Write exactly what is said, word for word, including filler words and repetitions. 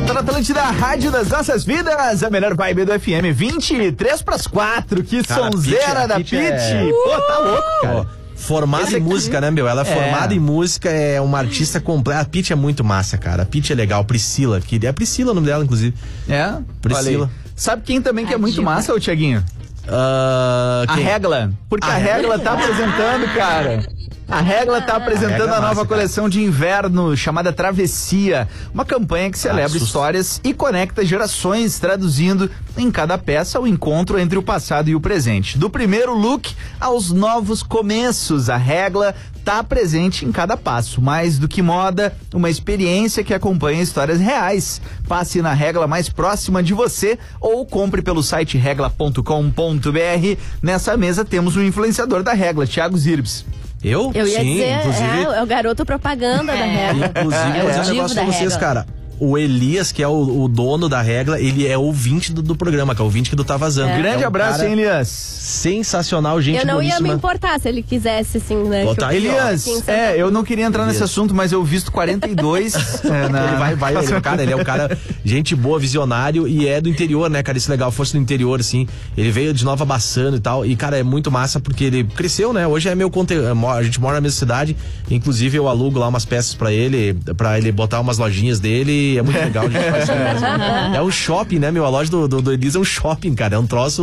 volta na Atlântida, a rádio das nossas vidas, a melhor vibe do F M, vinte e três pras quatro, que cara, sonzeira da Pitty. É... Pô, tá louco, cara. Formada Esse em aqui... música, né, meu? Ela é, é formada em música, é uma artista completa. A Pitty é muito massa, cara. A Pitty é legal. Priscila, que é a Priscila o nome dela, inclusive. É? Priscila. Sabe quem também que é muito massa, ô Thiaguinho? Uh, a Regla. Porque a, a Regla tá apresentando, cara. A Regla tá apresentando a, a nova massa, coleção cara. de inverno chamada Travessia, uma campanha que celebra ah, histórias e conecta gerações, traduzindo em cada peça o encontro entre o passado e o presente. Do primeiro look aos novos começos, a Regla tá presente em cada passo. Mais do que moda, uma experiência que acompanha histórias reais. Passe na Regla mais próxima de você ou compre pelo site regla ponto com ponto br. Nessa mesa temos o influenciador da Regla, Thiago Zirbs. Eu? Eu ia Sim, dizer, inclusive. É, é o garoto propaganda é. da Regla. Inclusive, é, eu vou é dizer um negócio pra vocês, Regla. cara. O Elias, que é o, o dono da Regla, ele é ouvinte do, do programa, que é o ouvinte que tu tá vazando. É. Grande é um abraço, hein, Elias? Sensacional, gente. Eu não boníssima. ia me importar se ele quisesse, assim, né? Botar Elias, é, eu não queria entrar Elias. nesse assunto, mas eu visto quarenta e dois. é, na... Ele vai, vai, ele, cara, ele é um cara, gente boa, visionário e é do interior, né, cara? Isso é legal, fosse do interior, assim. Ele veio de Nova Bassano e tal. E, cara, é muito massa porque ele cresceu, né? Hoje é meu conteúdo. A gente mora na mesma cidade. Inclusive, eu alugo lá umas peças pra ele, pra ele botar umas lojinhas dele. É muito legal, gente. É um shopping, né, meu? A loja do, do, do Elias é um shopping, cara. É um troço